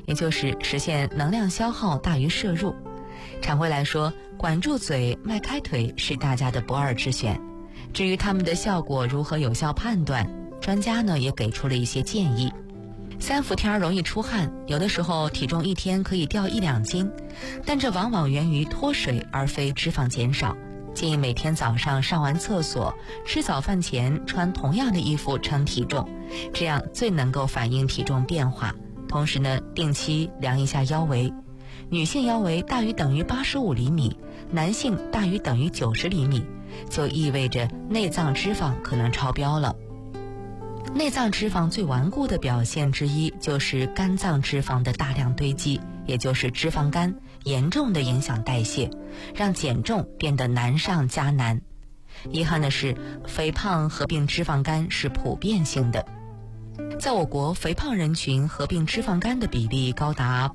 也就是实现能量消耗大于摄入。常规来说，管住嘴、迈开腿是大家的不二之选。至于它们的效果如何有效判断，专家呢也给出了一些建议。3伏天容易出汗，有的时候体重一天可以掉1-2斤，但这往往源于脱水而非脂肪减少。建议每天早上上完厕所，吃早饭前穿同样的衣服称体重，这样最能够反映体重变化。同时呢，定期量一下腰围，女性腰围大于等于85厘米，男性大于等于90厘米，就意味着内脏脂肪可能超标了。内脏脂肪最顽固的表现之一就是肝脏脂肪的大量堆积，也就是脂肪肝，严重的影响代谢，让减重变得难上加难。遗憾的是，肥胖合并脂肪肝是普遍性的。在我国，肥胖人群合并脂肪肝的比例高达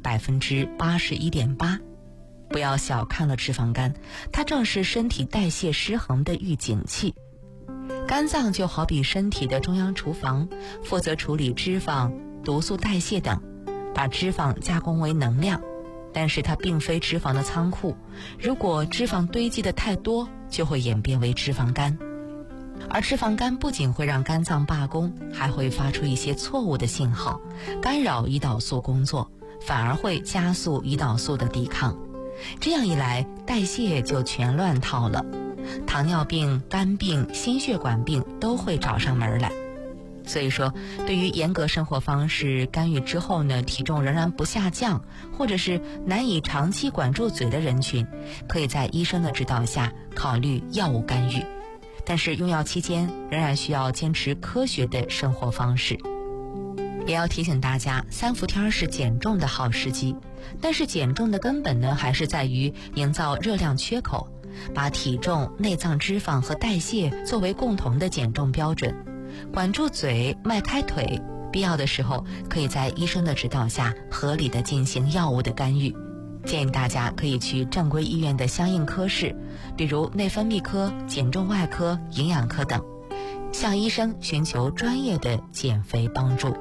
81.8%。不要小看了脂肪肝，它正是身体代谢失衡的预警器。肝脏就好比身体的中央厨房，负责处理脂肪、毒素代谢等，把脂肪加工为能量。但是它并非脂肪的仓库，如果脂肪堆积的太多，就会演变为脂肪肝。而脂肪肝不仅会让肝脏罢工，还会发出一些错误的信号，干扰胰岛素工作，反而会加速胰岛素的抵抗。这样一来，代谢就全乱套了，糖尿病、肝病、心血管病都会找上门来。所以说，对于严格生活方式干预之后呢，体重仍然不下降，或者是难以长期管住嘴的人群，可以在医生的指导下考虑药物干预。但是用药期间仍然需要坚持科学的生活方式。也要提醒大家，3伏天是减重的好时机，但是减重的根本呢，还是在于营造热量缺口，把体重、内脏脂肪和代谢作为共同的减重标准。管住嘴，迈开腿，必要的时候可以在医生的指导下合理的进行药物的干预。建议大家可以去正规医院的相应科室，比如内分泌科、减重外科、营养科等，向医生寻求专业的减肥帮助。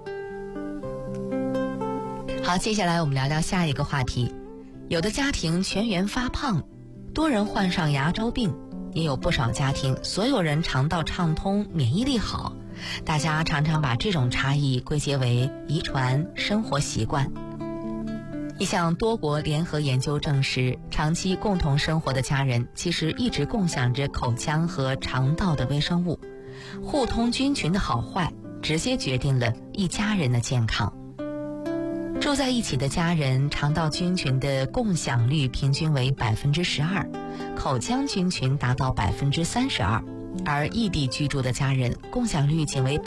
好，接下来我们聊聊下一个话题。有的家庭全员发胖，多人患上牙周病，也有不少家庭所有人肠道畅通，免疫力好。大家常常把这种差异归结为遗传、生活习惯。一项多国联合研究证实，长期共同生活的家人其实一直共享着口腔和肠道的微生物，互通菌群的好坏直接决定了一家人的健康。住在一起的家人肠道菌群的共享率平均为12%，口腔菌群达到32%，而异地居住的家人共享率仅为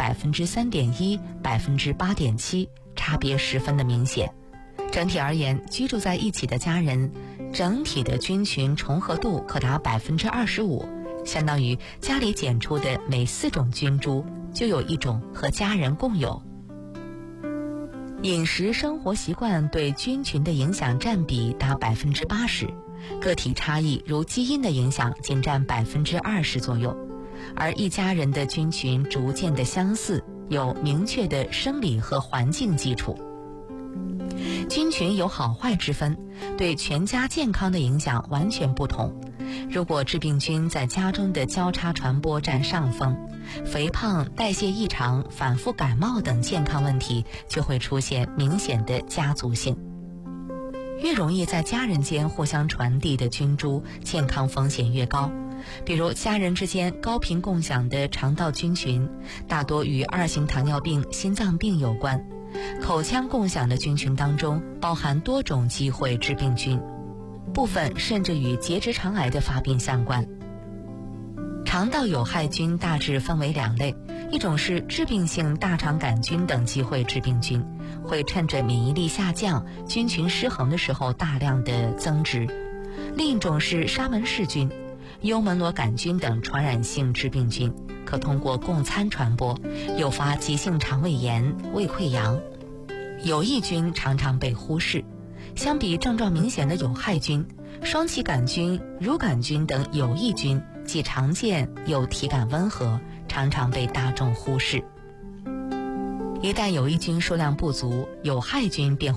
3.1%、8.7%，差别十分的明显。整体而言，居住在一起的家人整体的菌群重合度可达25%，相当于家里检出的每4种菌株就有1种和家人共有。饮食生活习惯对菌群的影响占比达80%，个体差异如基因的影响仅占20%左右，而一家人的菌群逐渐的相似，有明确的生理和环境基础。菌群有好坏之分，对全家健康的影响完全不同。如果致病菌在家中的交叉传播占上风，肥胖、代谢异常、反复感冒等健康问题就会出现明显的家族性。越容易在家人间互相传递的菌株，健康风险越高。比如家人之间高频共享的肠道菌群，大多与2型糖尿病、心脏病有关。口腔共享的菌群当中包含多种机会致病菌，部分甚至与结直肠癌的发病相关。肠道有害菌大致分为2类，一种是致病性大肠杆菌等机会致病菌，会趁着免疫力下降、菌群失衡的时候大量的增殖；另一种是沙门氏菌、幽门螺杆菌等传染性致病菌，可通过共餐传播，诱发急性肠胃炎、胃溃疡。有益菌常常被忽视，相比症状明显的有害菌，双歧杆菌、乳杆菌等有益菌既常见又体感温和，常常被大众忽视。一旦有益菌数量不足，有害菌便